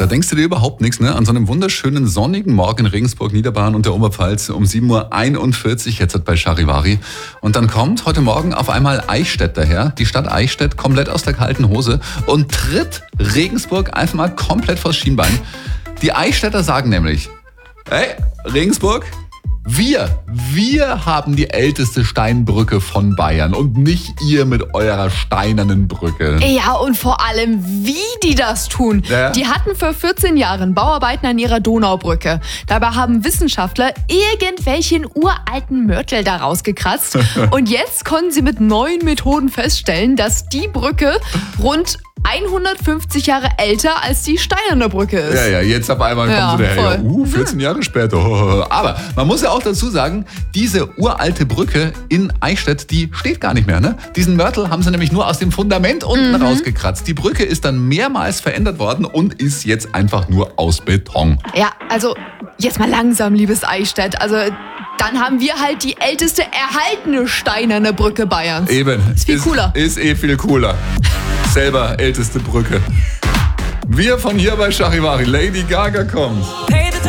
Da denkst du dir überhaupt nichts, ne? An so einem wunderschönen sonnigen Morgen in Regensburg, Niederbayern und der Oberpfalz um 7:41 Uhr jetzt bei Charivari. Und dann kommt heute Morgen auf einmal Eichstätt daher, die Stadt Eichstätt, komplett aus der kalten Hose und tritt Regensburg einfach mal komplett vors Schienbein. Die Eichstätter sagen nämlich, hey, Regensburg, wir haben die älteste Steinbrücke von Bayern und nicht ihr mit eurer steinernen Brücke. Ja, und vor allem, wie die das tun. Ja. Die hatten vor 14 Jahren Bauarbeiten an ihrer Donaubrücke. Dabei haben Wissenschaftler irgendwelchen uralten Mörtel da rausgekratzt. Und jetzt konnten sie mit neuen Methoden feststellen, dass die Brücke rund 150 Jahre älter als die steinerne Brücke ist. Ja, jetzt auf einmal kommen sie daher. 14 Jahre später. Aber man muss ja auch dazu sagen, diese uralte Brücke in Eichstätt, die steht gar nicht mehr. Ne? Diesen Mörtel haben sie nämlich nur aus dem Fundament unten rausgekratzt. Die Brücke ist dann mehrmals verändert worden und ist jetzt einfach nur aus Beton. Ja, also jetzt mal langsam, liebes Eichstätt. Also dann haben wir halt die älteste erhaltene steinerne Brücke Bayerns. Eben. Ist viel cooler. Ist viel cooler. Selber älteste Brücke. Wir von hier bei Charivari. Lady Gaga kommt.